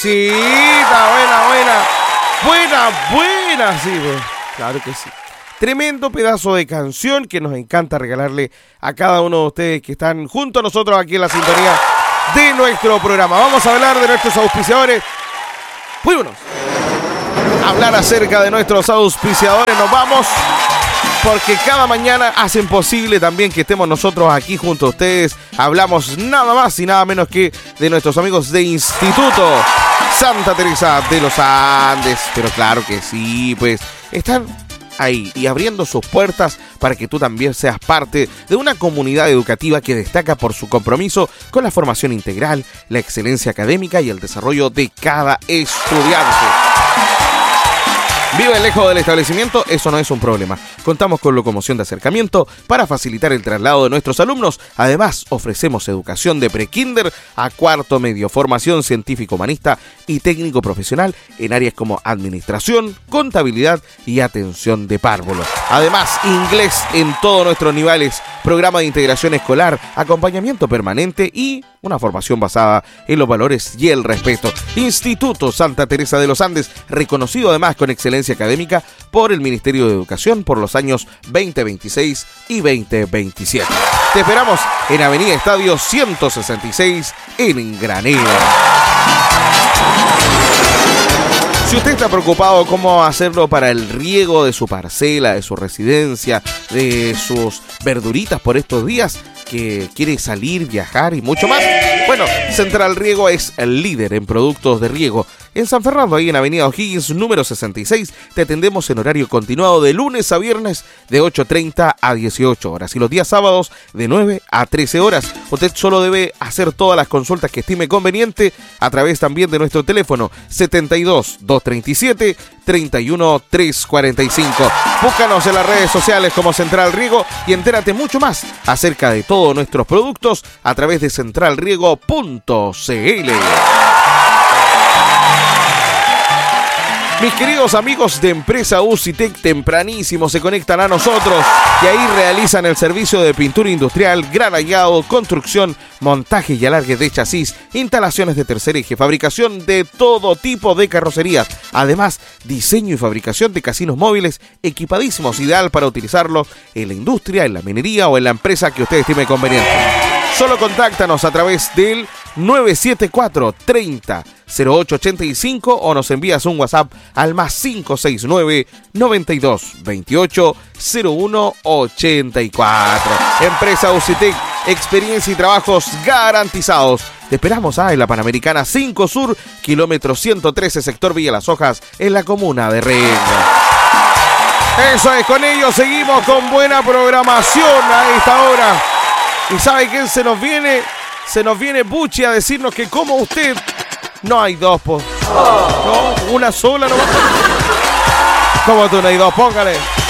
Sí, está buena, sí, pues. Claro que sí. Tremendo pedazo de canción que nos encanta regalarle a cada uno de ustedes que están junto a nosotros aquí en la sintonía de nuestro programa. Vamos a hablar de nuestros auspiciadores. Vámonos. Hablar acerca de nuestros auspiciadores. Nos vamos porque cada mañana hacen posible también que estemos nosotros aquí junto a ustedes. Hablamos nada más y nada menos que de nuestros amigos de Instituto Santa Teresa de los Andes. Pero claro que sí, pues están ahí y abriendo sus puertas para que tú también seas parte de una comunidad educativa que destaca por su compromiso con la formación integral, la excelencia académica y el desarrollo de cada estudiante. Vive lejos del establecimiento, eso no es un problema. Contamos con locomoción de acercamiento para facilitar el traslado de nuestros alumnos. Además, ofrecemos educación de pre-kinder a cuarto medio, formación científico-humanista y técnico profesional en áreas como administración, contabilidad y atención de párvulos. Además, inglés en todos nuestros niveles, programa de integración escolar, acompañamiento permanente y una formación basada en los valores y el respeto. Instituto Santa Teresa de los Andes, reconocido además con excelencia académica por el Ministerio de Educación por los años 2026 y 2027. Te esperamos en Avenida Estadio 166 en Granera. Si usted está preocupado cómo hacerlo para el riego de su parcela, de su residencia, de sus verduritas por estos días, que quiere salir, viajar y mucho más, bueno, Central Riego es el líder en productos de riego. En San Fernando, ahí en Avenida O'Higgins, número 66, te atendemos en horario continuado de lunes a viernes de 8:30 a 18 horas y los días sábados de 9 a 13 horas. Usted solo debe hacer todas las consultas que estime conveniente a través también de nuestro teléfono 72-237-31-345. Búscanos en las redes sociales como Central Riego y entérate mucho más acerca de todos nuestros productos a través de centralriego.cl. Mis queridos amigos de Empresa UCITEC tempranísimo se conectan a nosotros y ahí realizan el servicio de pintura industrial, granallado, construcción, montaje y alargue de chasis, instalaciones de tercer eje, fabricación de todo tipo de carrocerías. Además, diseño y fabricación de casinos móviles equipadísimos, ideal para utilizarlos en la industria, en la minería o en la empresa que usted estime conveniente. Solo contáctanos a través del 974 30 0885 o nos envías un WhatsApp al más 569 92 28 01 84. Empresa UCITEC, experiencia y trabajos garantizados. Te esperamos en la Panamericana 5 Sur, kilómetro 113, sector Villa Las Hojas, en la comuna de Rengo. Eso es, con ello seguimos con buena programación a esta hora. ¿Y sabe quién se nos viene? Se nos viene Buchi a decirnos que como usted... No hay dos, no, una sola nomás. ¿Cómo tú no hay dos? Póngale.